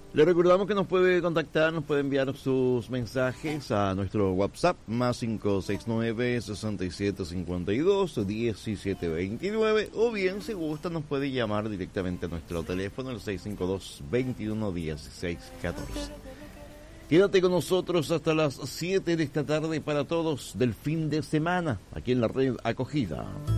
Le recordamos que nos puede contactar, nos puede enviar sus mensajes a nuestro WhatsApp más 569-6752-1729, o bien, si gusta, nos puede llamar directamente a nuestro teléfono, el 652-211614. Quédate con nosotros hasta las 7 de esta tarde para todos del fin de semana, aquí en la red Acogida.